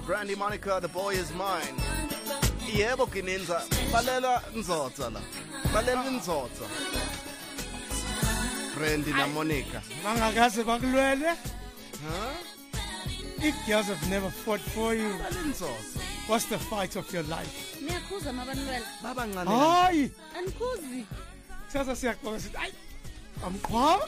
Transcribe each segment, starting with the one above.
Brandy Monica, the boy is mine. Yebo Kininza, balela nzotsa la. Balela nzotsa. Brandy na Monica. Mangakaze bakulwele? Huh? If girls have never fought for you, Balela nzotsa. what's the fight of your life? Niyakhuza mabanwela. Baba ngane. Hayi, Anikhuzi. sasa siyaqoka sithi ayi amqhwa.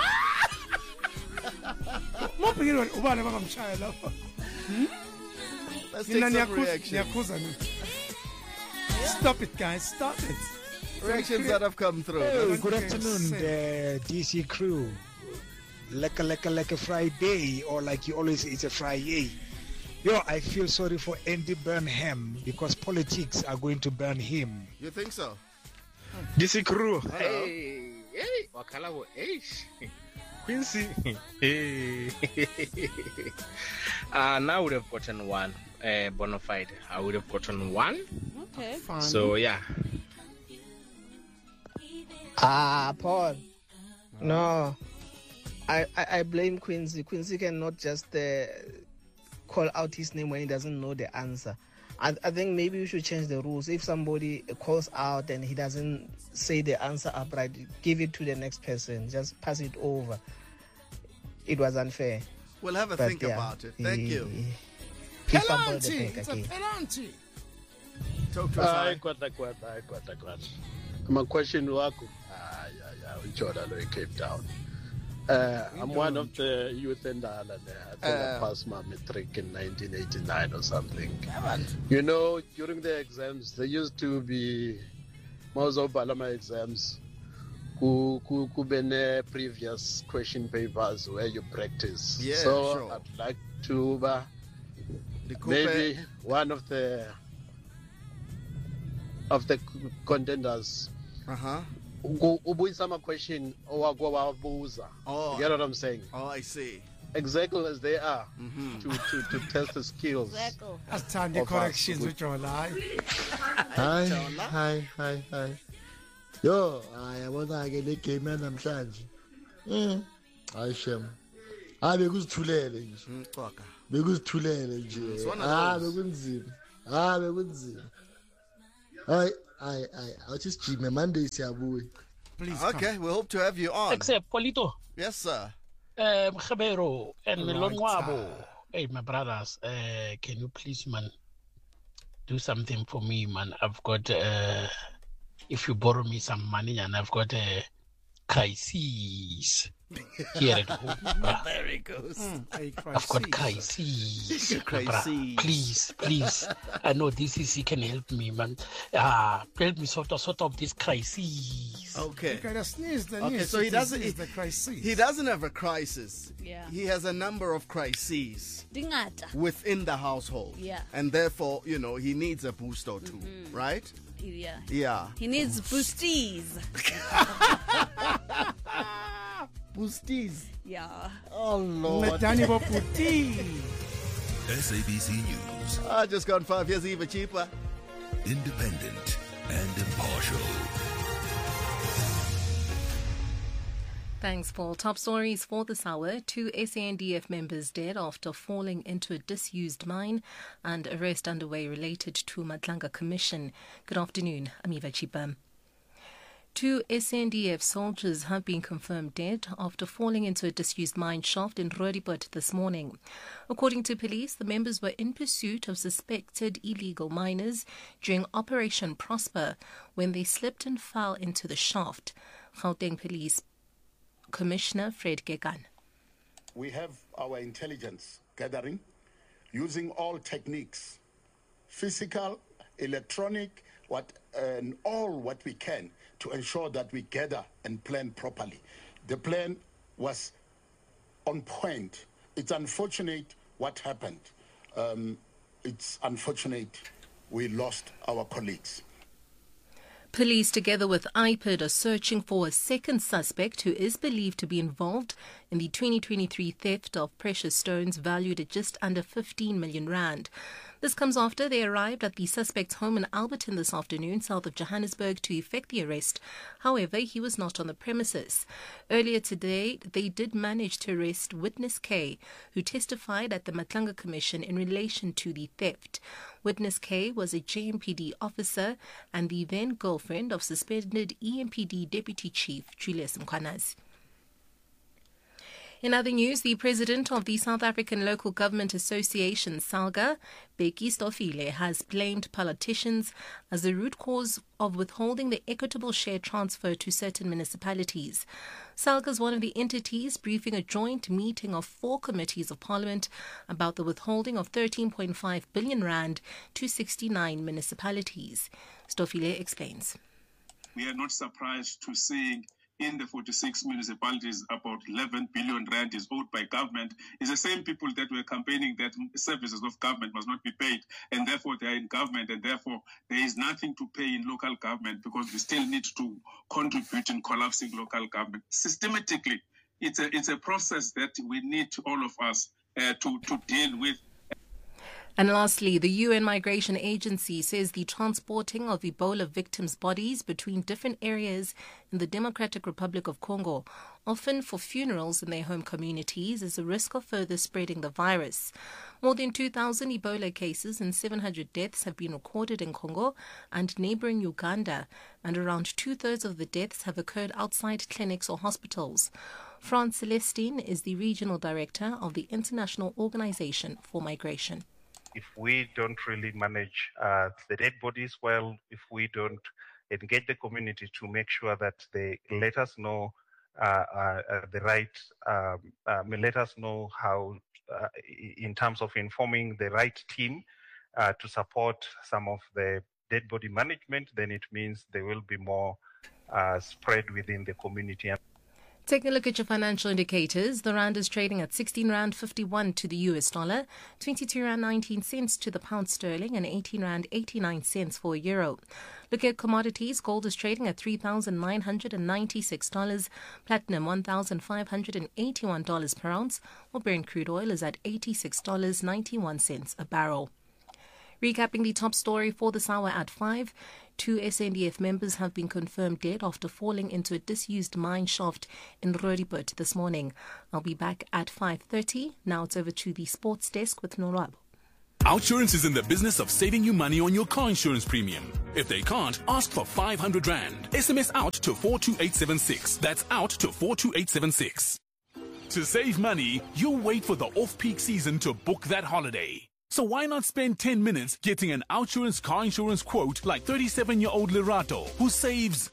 Mopikile ubani bangamshaya lapha? Let's take some reactions. Niyakhuza mina. Stop it, guys. Stop it. Reactions that have come through. Hey, good afternoon, the DC crew. Like a Friday, or like you always say, it's a Friday. Yo, I feel sorry for Andy Burnham because politics are going to burn him. You think so? DC crew. Hey, wakala wo Quincy. Hey. Now I would have gotten one bona fide. I would have gotten one. Okay. Fine. So yeah. Paul. No. I blame Quincy. Quincy cannot just call out his name when he doesn't know the answer. I think maybe we should change the rules. If somebody calls out and he doesn't say the answer upright, give it to the next person. Just pass it over. It was unfair. We'll have a But think yeah, about it. Thank you. He fumbled the Penalty. bag It's a again. penalty. Talk to us. Hayi kwata. Ama-question wako. Ujola lo Cape Town. I'm one of the youth in Dala there. I think I passed my matric in 1989 or something. You know, during the exams, there used to be most of Balama exams who been previous question papers where you practice. Yeah, so sure. I'd like to The coupe- maybe one of the contenders Uh-huh. ubuyisa ama question owabuza. Oh. You get what I'm saying? Oh, I see. Exactly as they are to test the skills. Exactly. Asithanda Of us. corrections uJola. Hi. Yo, yabona ke le game yanamhlanje. Hayi shem. Bekusithulele nje. Mxoka. Bekusithulele nje. It's one of those. Bekunzima. Hayi, awuthi sijime Monday siyabuya. Please Okay, we hope to have you on. Except Polito, Yes, sir. Mkhabero, and Right. Melonwabo. Hey, my brothers, can you please, man, do something for me, man? I've got, if you borrow me some money, and I've got a crisis here at home. bruh. There he goes. I've got crisis. my bruh. Crisis. Please. I know DCC can help me, man. Help me sort of this crisis. Okay. You gotta sneeze the Okay, knees. so he doesn't. The crisis. He doesn't have a crisis. Yeah. He has a number of crises Dingata. within the household. Yeah. And therefore, he needs a boost or two, right? Yeah. Yeah. He needs boosties. Boosties. Yeah. Oh Lord. Medani Boputi. SABC News, Just gone 5 years even cheaper. independent and impartial. Thanks, Paul. Top stories for this hour. 2 SANDF members dead after falling into a disused mine, and arrest underway related to Madlanga Commission. Good afternoon. I'm Eva Chipa. 2 SANDF soldiers have been confirmed dead after falling into a disused mine shaft in Roodepoort this morning. According to police, the members were in pursuit of suspected illegal miners during Operation Prosper when they slipped and fell into the shaft. Gauteng Police Commissioner Fred Gegan. We have our intelligence gathering using all techniques, physical, electronic, and all what we can to ensure that we gather and plan properly. The plan was on point. It's unfortunate what happened. It's unfortunate we lost our colleagues. Police, together with IPID, are searching for a second suspect who is believed to be involved in the 2023 theft of precious stones valued at just under 15 million rand. This comes after they arrived at the suspect's home in Alberton this afternoon, south of Johannesburg, to effect the arrest. However, he was not on the premises. Earlier today, they did manage to arrest Witness K, who testified at the Matlanga Commission in relation to the theft. Witness K was a JMPD officer and the then girlfriend of suspended EMPD Deputy Chief Julius Mkhwanazi. In other news, the president of the South African Local Government Association, SALGA, Bheki Stofile, has blamed politicians as the root cause of withholding the equitable share transfer to certain municipalities. SALGA is one of the entities briefing a joint meeting of 4 committees of parliament about the withholding of 13.5 billion rand to 69 municipalities. Stofile explains. We are not surprised to see in the 46 municipalities about 11 billion rand is owed by government. It's the same people that were campaigning that services of government must not be paid, and therefore they are in government, and therefore there is nothing to pay in local government because we still need to contribute in collapsing local government. Systematically, it's a process that we need all of us to deal with. And lastly, the UN Migration Agency says the transporting of Ebola victims' bodies between different areas in the Democratic Republic of Congo, often for funerals in their home communities, is a risk of further spreading the virus. More than 2,000 Ebola cases and 700 deaths have been recorded in Congo and neighboring Uganda, and around 2/3 of the deaths have occurred outside clinics or hospitals. Franz Celestine is the regional director of the International Organization for Migration. If we don't really manage the dead bodies well, if we don't engage the community to make sure that they let us know the right, let us know how, in terms of informing the right team to support some of the dead body management, then it means there will be more spread within the community. Taking a look at your financial indicators, the rand is trading at 16 rand 51 to the US dollar, 22 rand 19 cents to the pound sterling, and 18 rand 89 cents for a euro. Looking at commodities, gold is trading at $3,996, platinum $1,581 per ounce, while Brent crude oil is at $86.91 a barrel. Recapping the top story for this hour at 5, 2 SANDF members have been confirmed dead after falling into a disused mine shaft in Roodepoort this morning. I'll be back at 5:30. Now it's over to the sports desk with Norab. Outsurance is in the business of saving you money on your car insurance premium. If they can't, ask for 500 rand. SMS out to 42876. That's out to 42876. To save money, you'll wait for the off-peak season to book that holiday. So why not spend 10 minutes getting an Outsurance car insurance quote like 37-year-old Lerato, who saves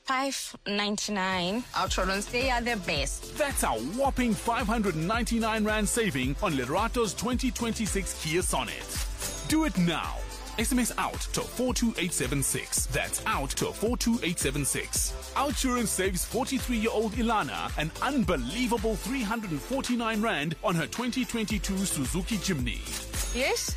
$599. Outsurance, they are the best. That's a whopping 599 rand saving on Lerato's 2026 Kia Sonet. Do it now. SMS out to 42876. That's out to 42876. Outsurance saves 43-year-old Ilana an unbelievable 349 rand on her 2022 Suzuki Jimny. Yes,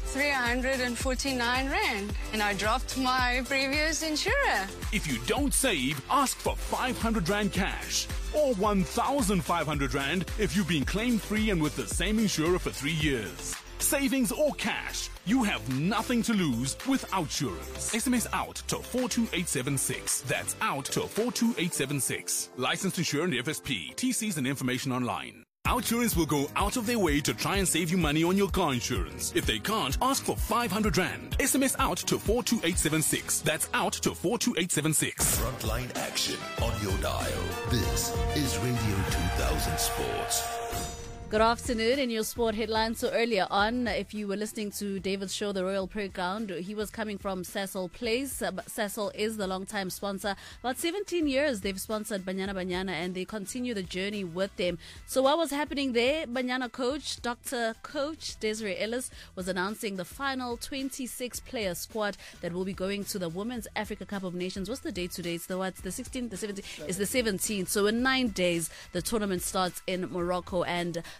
349 rand. And I dropped my previous insurer. If you don't save, ask for 500 rand cash. Or 1,500 rand if you've been claim-free and with the same insurer for 3 years. Savings or cash, you have nothing to lose with Outsurance. SMS out to 42876. That's out to 42876. Licensed insurer and FSP. TCs and information online. Outsurance will go out of their way to try and save you money on your car insurance. If they can't, ask for 500 rand. SMS out to 42876. That's out to 42876. Frontline action on your dial. This is Radio 2000 Sports. Good afternoon. In your sport headlines, so earlier on, if you were listening to David's show, The Royal Playground, he was coming from Cecil Place. Cecil is the long-time sponsor. About 17 years they've sponsored Banyana Banyana, and they continue the journey with them. So what was happening there? Banyana coach, Dr. Coach Desiree Ellis, was announcing the final 26-player squad that will be going to the Women's Africa Cup of Nations. What's the date today? It's the 16th, the 17th? It's the 17th. So in 9 days, the tournament starts in Morocco, and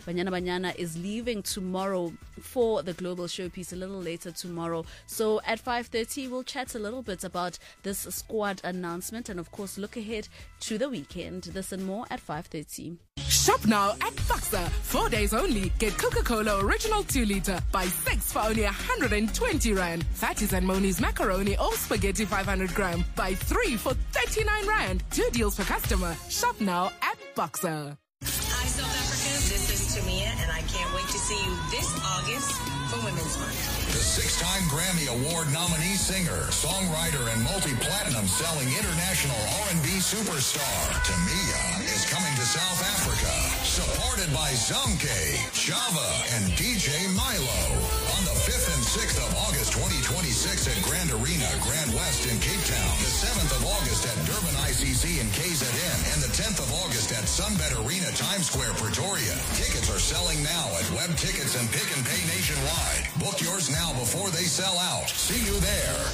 Banyana Banyana is leaving tomorrow for the global showpiece a little later tomorrow. So at 5:30, we'll chat a little bit about this squad announcement and, of course, look ahead to the weekend. This and more at 5:30. Shop now at Boxer. 4 days only. Get Coca-Cola Original 2 liter. Buy 6 for only 120 Rand. Fatties and Moni's macaroni or spaghetti 500 gram. Buy 3 for 39 Rand. 2 deals per customer. Shop now at Boxer. Hi, South Africa. This is Tamia, and I can't wait to see you this August for Women's Month. The 6-time Grammy Award nominee singer, songwriter, and multi-platinum selling international R&B superstar, Tamia, is coming to South Africa, supported by Zamke, Java, and DJ Milo. On the 5th and 6th of August 2026 at Grand Arena, Grand West in Cape Town, the 7th of August at Durban ICC in KZN, and the 10th of August at Sunbet Arena, Times Square, Pretoria. Tickets are selling now at Web Tickets and Pick and Pay nationwide. Book yours now before they sell out. See you there.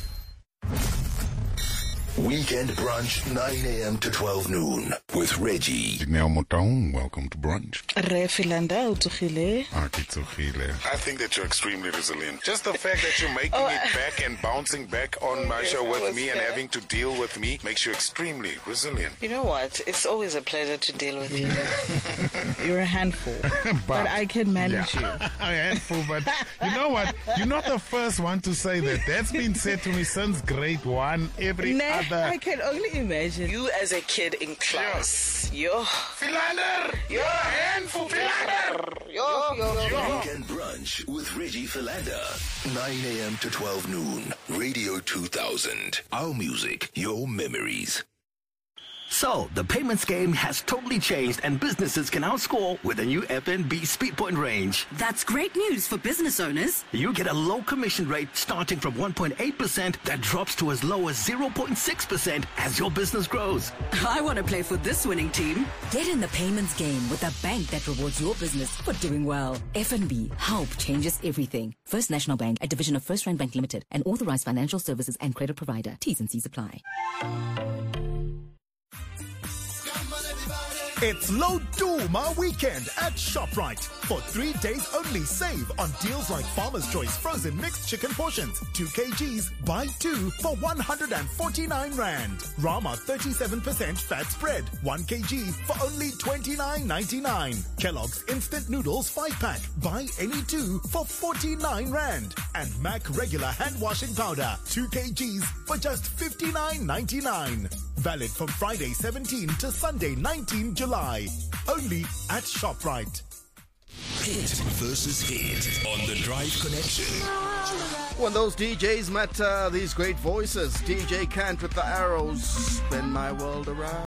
Weekend brunch, 9 a.m. to 12 noon with Reggie. Now, Motown, welcome to brunch. I think that you're extremely resilient. Just the fact that you're making it back and bouncing back on my show with me and having to deal with me makes you extremely resilient. You know what? It's always a pleasure to deal with you. You're a handful, but I can manage you. A handful, but you know what? You're not the first one to say that. That's been said to me since grade 1. Every other. I can only imagine you as a kid in class. Yo. Philander! You're a handful, Philander! Weekend brunch with Reggie Philander. 9 a.m. to 12 noon. Radio 2000. Our music, your memories. So, the payments game has totally changed and businesses can now score with the new FNB SpeedPoint range. That's great news for business owners. You get a low commission rate starting from 1.8% that drops to as low as 0.6% as your business grows. I want to play for this winning team. Get in the payments game with a bank that rewards your business for doing well. FNB, help changes everything. First National Bank, a division of First Rand Bank Limited, an authorized financial services and credit provider. T's and C's apply. It's Low Duma weekend at ShopRite. For 3 days only, save on deals like Farmer's Choice frozen mixed chicken portions, 2 kgs, buy 2 for 149 Rand. Rama 37% fat spread, 1 kg for only 29.99. Kellogg's instant noodles 5-pack, buy any 2 for 49 Rand. And Mac regular hand washing powder, 2 kgs for just 59.99. Valid from Friday 17 to Sunday 19 July. Only at ShopRite. Hit versus hit on the Drive Connection. When those DJs met these great voices, DJ Kant with the arrows, spin my world around.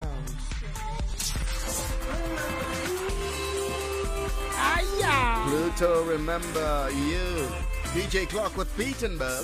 Pluto, remember you. DJ Clock with Beatenberg.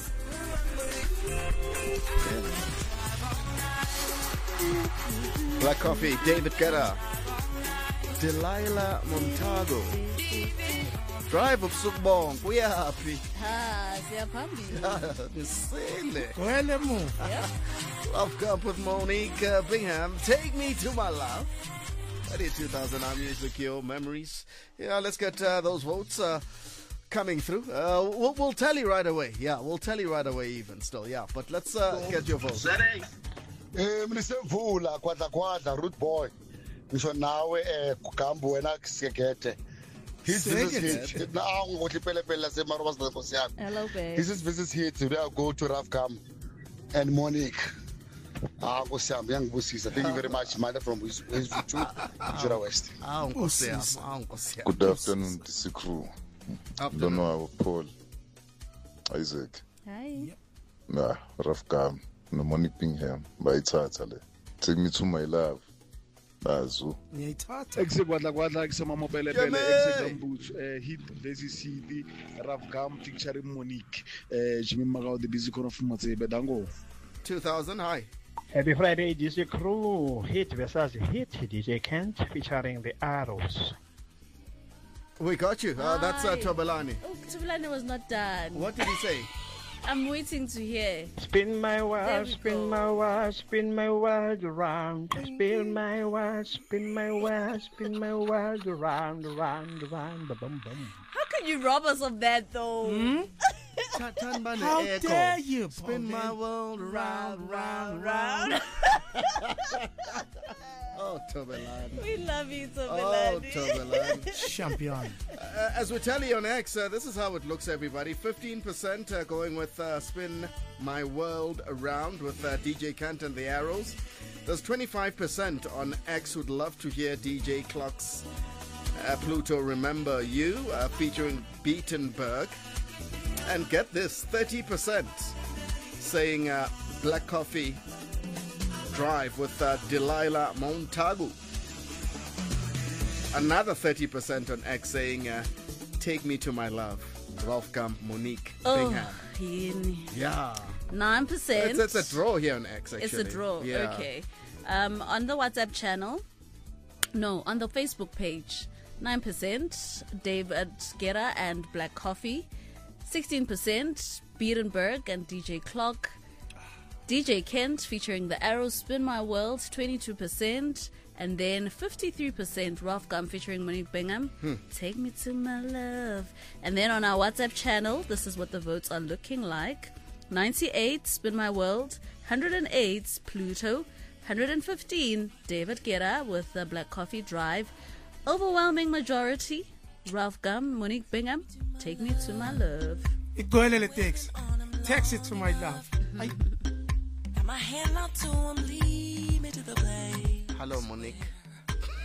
Black Coffee, David Guetta, Delilah Montago. Drive up Subong, kuyaphi? Siyaphambili. Nisile. Gwele mu. Love Cup with Monique Bingham. Take me to my love. That is 2009 music, your memories. Yeah, let's get those votes coming through. We'll tell you right away. Yeah, we'll tell you right away even still. Yeah, but let's get your votes. Mnisemvula kwadla root boy ngisho nawe kugambu wena sekete his business hit now ngothi pelepele laseMaroba Nkosi yami. Hello babe. This is business hit. We are go to Rafcam and Monique. Nkosi yami yangibusisa. Thank you very much, Mother from Jura West. Nkosi yami. Good afternoon, DC crew. Don't know Paul, Isaac. Hi. Nah, Rafcam. No Monique Bingham, bayithatha le. Take me to my love. Nazo. Ngiyayithatha. Eksekwadla kusemamobelebele eksekambuzo hit lezi CD Rafcam featuring Monique Jimmy Magao the busy corner from Matsebe dango 2000 hi. Happy Friday DJ crew, hit versus hit DJ Kent featuring the Arrows. We got you. That's Tobelani. Oh, Tobelani was not done. What did he say? I'm waiting to hear. Spin my world, spin my world, spin my world around. Spin my world, spin my world, spin my world around, around, around, bum bum. How can you rob us of that though? How dare you? Spin my world around, round, round. Oh, Tobelani. We love you, Oh, Tobelani. Tobelani. Champion. As we tell you on X, this is how it looks, everybody. 15% going with Spin My World Around with DJ Kant and the Arrows. There's 25% on X who'd love to hear DJ Clock's Pluto Remember You featuring Beatenberg. And get this, 30% saying Black Coffee Drive with Delilah Montagu. Another 30% on X saying Take Me to My Love, Wolfgang Monique Bingham. Yeah. 9%. It's a draw here on X, actually. It's a draw, yeah. Okay. On the WhatsApp channel, no, on the Facebook page, 9% David Guetta and Black Coffee, 16% Beatenberg and DJ Clock, DJ Kent featuring the Arrows Spin My World, 22%, and then 53% Ralph Gum featuring Monique Bingham, Take Me to My Love. And then on our WhatsApp channel, this is what the votes are looking like. 98 Spin My World, 108 Pluto, 115 David Guetta with the Black Coffee Drive, overwhelming majority Ralph Gum, Monique Bingham, Take Me to My Love. Text it to my love. Hello, Monique.